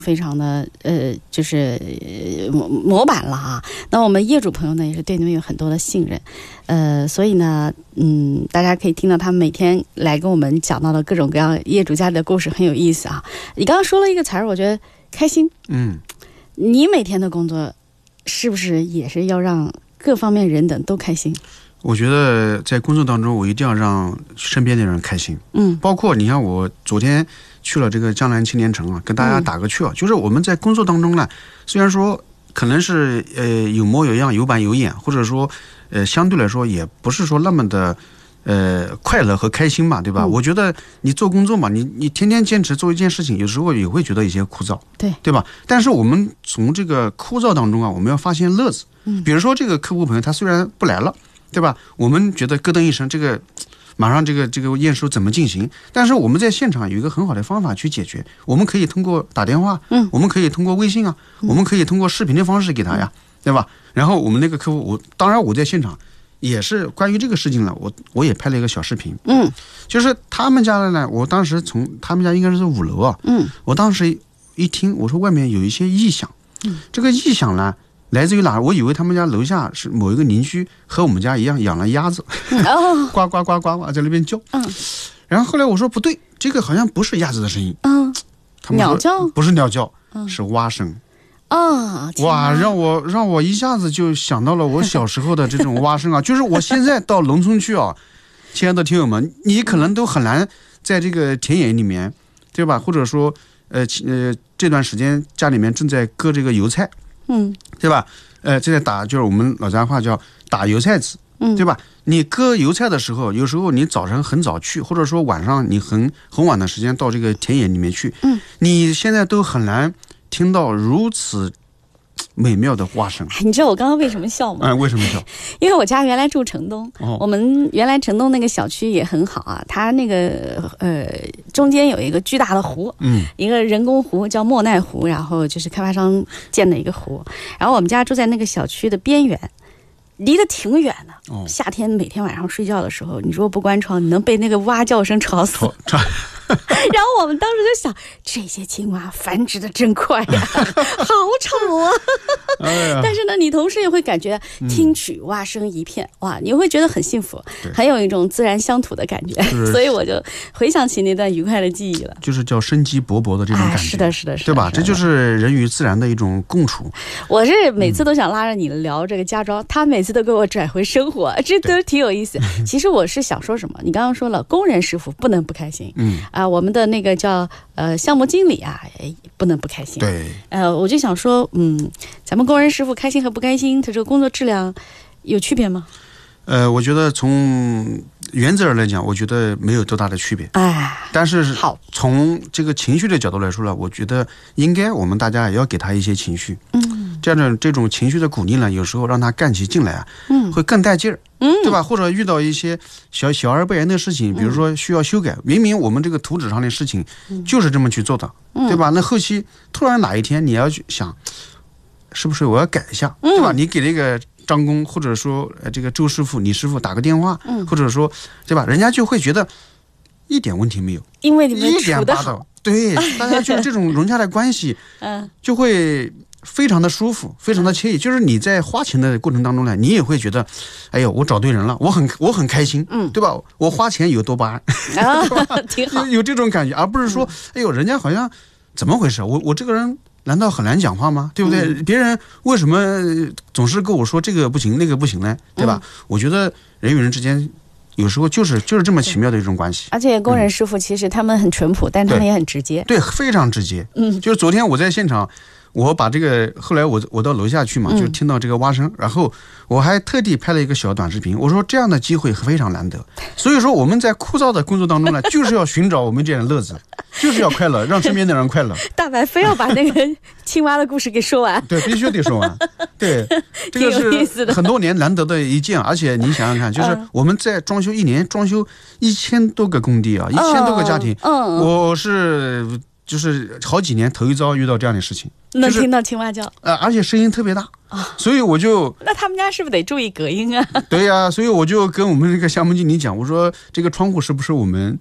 非常的就是模板了啊。那我们业主朋友呢也是对你们有很多的信任，所以呢大家可以听到他们每天来跟我们讲到的各种各样业主家里的故事，很有意思啊。你刚刚说了一个词儿，我觉得开心。你每天的工作是不是也是要让各方面人等都开心？ 我觉得在工作当中，我一定要让身边的人开心。包括你看，我昨天去了这个江南青年城啊，跟大家打个趣啊，就是我们在工作当中呢，虽然说可能是有模有样、有板有眼，或者说相对来说也不是说那么的快乐和开心嘛，对吧？我觉得你做工作嘛，你天天坚持做一件事情，有时候也会觉得一些枯燥，对吧？但是我们从这个枯燥当中啊，我们要发现乐子。比如说这个客户朋友他虽然不来了，对吧？我们觉得咯噔一声，这个马上这个验收怎么进行？但是我们在现场有一个很好的方法去解决，我们可以通过打电话，我们可以通过微信啊，我们可以通过视频的方式给他呀，对吧？然后我们那个客户，当然我在现场也是关于这个事情了，我也拍了一个小视频，就是他们家的呢，我当时从他们家应该是5楼啊，我当时一听，我说外面有一些异响，这个异响呢来自于哪儿？我以为他们家楼下是某一个邻居和我们家一样养了鸭子，呱呱呱呱呱在那边叫。然后后来我说不对，这个好像不是鸭子的声音。他们说鸟叫？ 不是鸟叫，是蛙声。哇，让我一下子就想到了我小时候的这种蛙声啊！就是我现在到农村去啊，亲爱的听友们，你可能都很难在这个田野里面，对吧？或者说这段时间家里面正在割这个油菜。对吧？正在打，就是我们老家话叫打油菜籽，对吧？你割油菜的时候，有时候你早上很早去，或者说晚上你很晚的时间到这个田野里面去，你现在都很难听到如此美妙的蛙声。 你知道我刚刚为什么笑吗？ 为什么笑？ 因为我家原来住城东，我们原来城东那个小区也很好啊，它那个中间有一个巨大的湖，一个人工湖叫莫奈湖，然后就是开发商建的一个湖，然后我们家住在那个小区的边缘，离得挺远的。夏天每天晚上睡觉的时候，你如果不关窗，你能被那个蛙叫声吵死。然后我们当时就想，这些青蛙繁殖的真快呀，好吵啊！但是呢，你同时也会感觉听取蛙声一片，哇，你会觉得很幸福，很有一种自然乡土的感觉。所以我就回想起那段愉快的记忆了， 就是叫生机勃勃的这种感觉。 是的，是的， 对吧？这就是人与自然的一种共处。 我是每次都想拉着你聊这个家装，他每次都给我拽回生活，这都挺有意思。其实我是想说什么，你刚刚说了，工人师傅不能不开心，我们的那个叫项目经理啊，不能不开心。 对， 我就想说，咱们工人师傅开心和不开心，他这个工作质量有区别吗？ 我觉得从原则上来讲，我觉得没有多大的区别。但是从这个情绪的角度来说呢，我觉得应该我们大家也要给他一些情绪。这种情绪的鼓励呢，有时候让他干起劲来啊，会更带劲儿。对吧？或者遇到一些小而不言的事情，比如说需要修改，明明我们这个图纸上的事情就是这么去做的，对吧？那后期突然哪一天你要去想，是不是我要改一下，对吧？你给这个张工或者说这个周师傅、李师傅打个电话，或者说，对吧？人家就会觉得一点问题没有， 因为你们处得好， 对，大家就这种融洽的关系，就会非常的舒服，非常的惬意。就是你在花钱的过程当中呢，你也会觉得，哎呦，我找对人了，我很开心，对吧？我花钱有多巴胺， 挺好， 有这种感觉，而不是说，哎呦，人家好像怎么回事？我这个人难道很难讲话吗？对不对？别人为什么总是跟我说这个不行那个不行呢？对吧？我觉得人与人之间有时候就是这么奇妙的一种关系。 而且工人师傅其实他们很淳朴，但他们也很直接， 对，非常直接。就是昨天我在现场。我把这个后来我到楼下去嘛，就听到这个蛙声，然后我还特地拍了一个小短视频。我说这样的机会非常难得，所以说我们在枯燥的工作当中呢，就是要寻找我们这样的乐子，就是要快乐，让身边的人快乐。 大白非要把那个青蛙的故事给说完， 对，必须得说完。对，这个是很多年难得的一件，而且你想想看，就是我们在装修一年装修1000多个工地啊，1000多个家庭，我是。就是好几年头一遭遇到这样的事情， 能听到青蛙叫， 而且声音特别大，所以我就那他们家是不是得注意隔音啊？ 对呀，所以我就跟我们这个项目经理讲，我说这个窗户是不是我们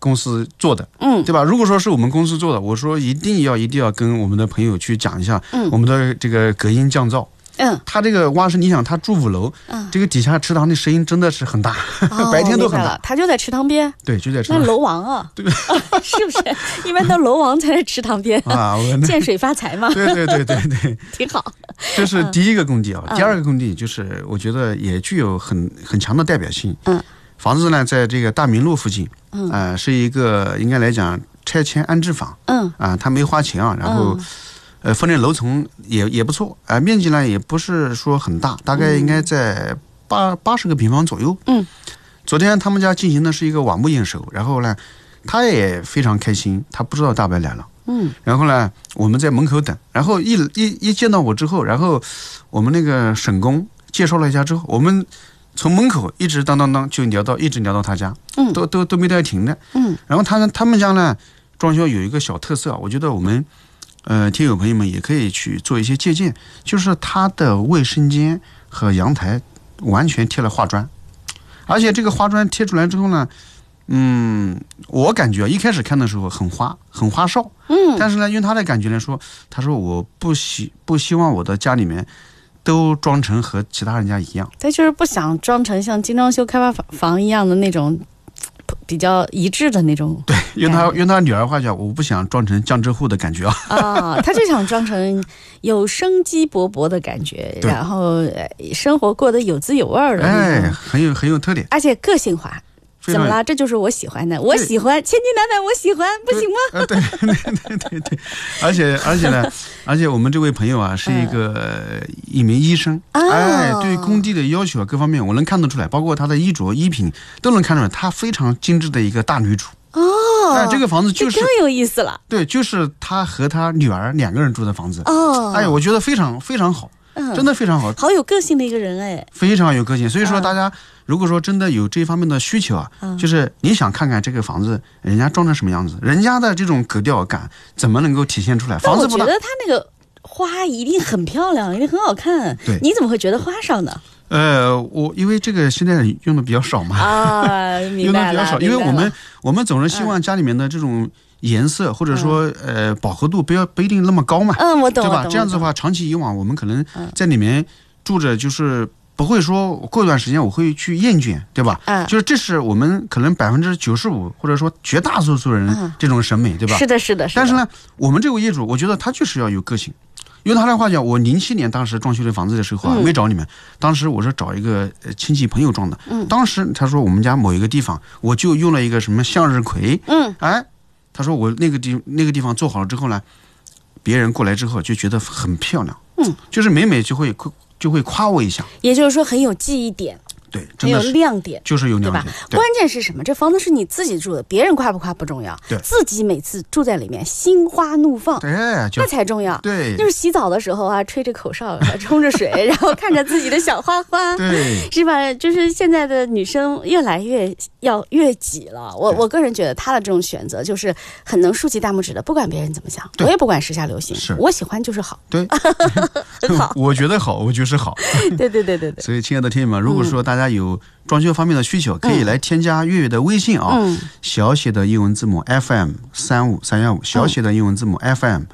公司做的，对吧？如果说是我们公司做的，我说一定要跟我们的朋友去讲一下，我们的这个隔音降噪。他这个蛙声，你想他住5楼，这个底下池塘的声音真的是很大，白天都很大。 他就在池塘边， 对，就在池塘。 那楼王啊，对，是不是？一般都楼王才在池塘边啊，见水发财嘛。 对， 挺好。 这是第一个工地啊，第二个工地就是我觉得也具有很强的代表性。房子呢在这个大明路附近，是一个应该来讲拆迁安置房，他没花钱啊，然后。分的楼层也不错，面积呢也不是说很大，大概应该在80个平方左右。昨天他们家进行的是一个瓦木验收，然后呢，他也非常开心，他不知道大白来了。然后呢，我们在门口等，然后一见到我之后，然后我们那个沈工介绍了一下之后，我们从门口一直当就一直聊到他家，都没带停的。然后他们家呢装修有一个小特色，我觉得我们。听友朋友们也可以去做一些借鉴，就是它的卫生间和阳台完全贴了花砖，而且这个花砖贴出来之后呢，我感觉一开始看的时候很花哨，但是呢，用他的感觉来说，他说我不希望我的家里面都装成和其他人家一样， 他就是不想装成像精装修开发房一样的那种。比较一致的那种， 对，用他女儿话讲，我不想装成江浙沪的感觉他就想装成有生机勃勃的感觉，然后生活过得有滋有味的， 很有特点， 而且个性化。怎么了？这就是我喜欢的，我喜欢千金难买，我喜欢，不行吗？ 对，而且我们这位朋友啊，是一名医生，对工地的要求各方面我能看得出来，包括他的衣着衣品都能看出来，他非常精致的一个大女主。这个房子就是更有意思了。 对，就是他和他女儿2个人住的房子。我觉得非常非常好。真的非常好， 好有个性的一个人非常有个性。所以说大家如果说真的有这方面的需求啊，就是你想看看这个房子人家装成什么样子，人家的这种格调感怎么能够体现出来。房子不大， 我觉得他那个花一定很漂亮，一定很好看。 对， 你怎么会觉得花哨呢？ 我因为这个现在用的比较少嘛， 明白了， 用的比较少，因为我们总是希望家里面的这种颜色或者说饱和度不一定那么高嘛， 我懂， 对吧？这样子的话，长期以往我们可能在里面住着，就是不会说过一段时间我会去厌倦，对吧？就是这是我们可能95%或者说绝大多数人这种审美，对吧？ 是的。 但是呢，我们这位业主，我觉得他就是要有个性。用他的话讲，我07年当时装修的房子的时候没找你们，当时我是找一个亲戚朋友装的。当时他说我们家某一个地方，我就用了一个什么向日葵。他说我那个地方做好了之后呢，别人过来之后就觉得很漂亮。就是每就会夸我一下。也就是说很有记忆点。对，很有亮点，就是有亮点，对吧？关键是什么？这房子是你自己住的，别人夸不夸不重要，对，自己每次住在里面心花怒放，对，那才重要。对，就是洗澡的时候啊，吹着口哨，冲着水，然后看着自己的小花花，对，是吧？就是现在的女生越来越挤了。我个人觉得她的这种选择就是很能竖起大拇指的，不管别人怎么想，我也不管时下流行，我喜欢就是好，对，很好，我觉得好，我就是好，对。所以，亲爱的听友们，如果说大家有装修方面的需求，可以来添加月月的微信啊，小写的英文字母 FM35315，小写的英文字母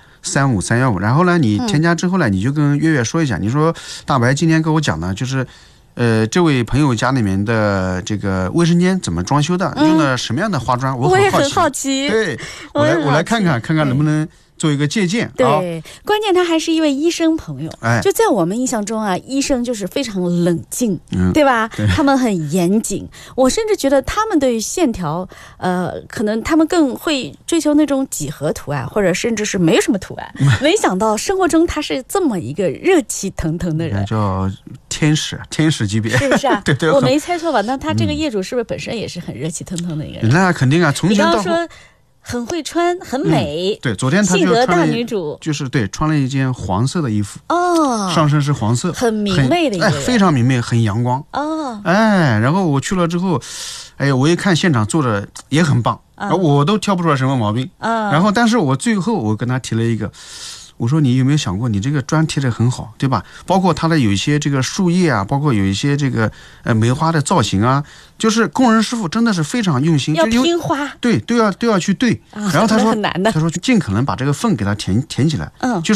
FM35315。然后呢，你添加之后呢，你就跟月月说一下，你说大白今天跟我讲的就是，这位朋友家里面的这个卫生间怎么装修的，用的什么样的花砖，我也很好奇。对，我来看看能不能做一个借鉴。对，关键他还是一位医生朋友，就在我们印象中啊，医生就是非常冷静，对吧？他们很严谨，我甚至觉得他们对于线条，可能他们更会追求那种几何图案，或者甚至是没有什么图案。没想到生活中他是这么一个热气腾腾的人，叫天使级别，是不是啊？对，我没猜错吧？那他这个业主是不是本身也是很热气腾腾的一个人？那肯定啊，从前到后。很会穿，很美。对，昨天他就性格大女主，就是对，穿了一件黄色的衣服，上身是黄色，很明媚的一个人，非常明媚，很阳光。然后我去了之后，我一看现场做的也很棒，我都挑不出来什么毛病。然后，但是我最后我跟他提了一个， 我说你有没有想过，你这个砖贴得很好，对吧？包括它的有一些这个树叶啊，包括有一些这个梅花的造型啊，就是工人师傅真的是非常用心， 要拼花， 对，都要去对。然后他说很难的， 他说尽可能把这个缝给它填起来，就